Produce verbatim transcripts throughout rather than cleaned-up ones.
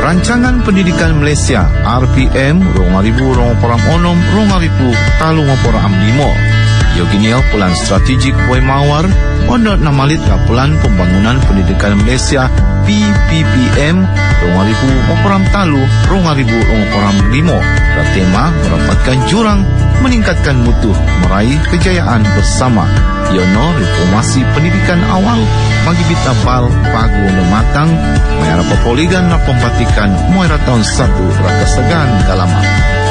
Rancangan Pendidikan Malaysia R P M dua ribu dua puluh enam dua ribu dua puluh lima. Yoginiel Pulan Strategik Buai Mawar Ondot namalit ke Pulan Pembangunan Pendidikan Malaysia P P P M dua ribu dua puluh dua ribu dua puluh lima. Tema merapatkan jurang meningkatkan mutu meraih kejayaan bersama. Yono reformasi pendidikan awal bagi bita bal pagu nematang mayara pepoligan na pembatikan muara tahun satu raka segan dalaman.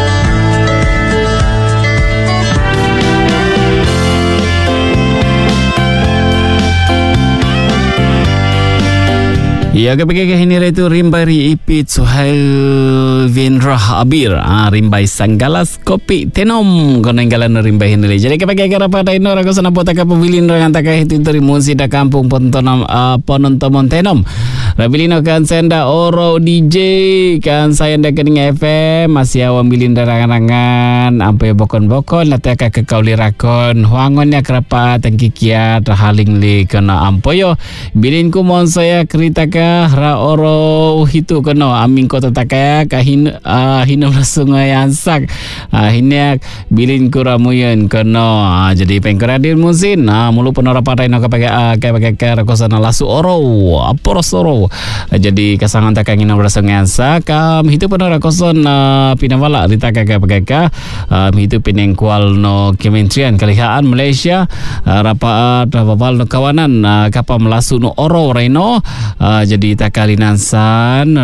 Ya, kepikir ini itu rimbai ipit Suhail Vinrah Abir ah, rimbai Sanggalas Kopi Tenom konenggalan rimbai ini. Jadi kepikir apa ada ini orang kesana potaka pembilin orang antaka itu dari musik da kampung pontonam uh, ponontomon Tenom. Rabilino kan senda oro D J kan saya nda kening F M masih awam bilin darangan ampe bokon-bokon lataka ke kaulirakon huangonnya kerapa tangkikiat haling li kena ampoyo bilin ku mon saya kerita ra oro hitu kono aming ko tatakaya kahin uh, hinom sungai ansak uh, hinyak bilin kuramuyen kono uh, jadi pengkradil musin nah uh, mulu penora patai no kapake uh, kapake rakosana lasu oro aporos oro uh, jadi kasangan takang hinom sungai ansak um, hitu penora koson uh, pinawala ditaka kapake um, hitu pinengkual no Kementerian Kelihaan Malaysia uh, rapaat rapapal no kawanan uh, kapam lasu no oro reno uh, jadi takalinansan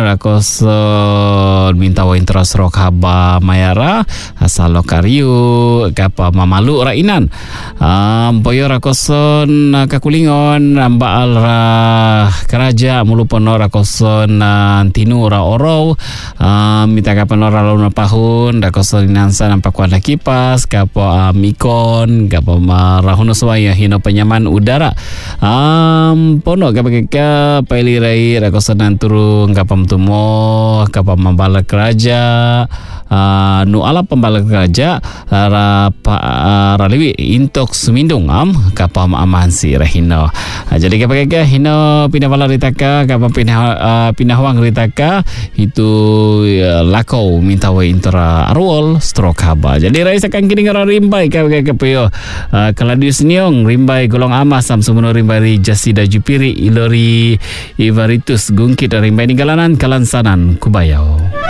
rakoson minta wain terus rok haba mayara asal lokariu kapa mamalu rainan um, boyo rakoson kakulingon ambaal ra keraja mulupon rakoson tinu ra oro um, minta kapan ora lalu pahun rakoson inansan nampak kuala kipas kapa um, ikon kapa marahuno swaya hino penyaman udara um, pono kapa kaka pailirai rakosanan turun kapam tumo kapam membala keraja uh, nu ala pembala keraja ra pa uh, raliwi intok sumindung am kapam amansi rahino uh, jadi kapag hino pinabala ritaka kapam pinah uh, pinahwang ritaka itu uh, lakau minta wa intera arwol stroke haba jadi raisa kang kini ngara rimbai kapag kapayo uh, kaladius niong rimbai golong amas sam sumuno rimbai jasida jupiri ilori Ivaritus gungkit dari Rimbai Ninggalanan Kalansanan Kubayau.